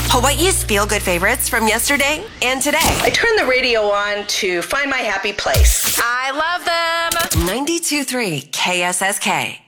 Hawaii's feel-good favorites from yesterday and today. I turned the radio on to find my happy place. I love them. 92.3 KSSK.